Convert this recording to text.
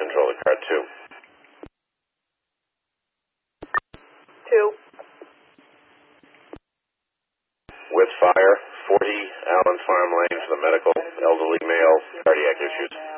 control to car 2. 2. With fire, 40 Allen Farm Lane for the medical, elderly male, cardiac issues.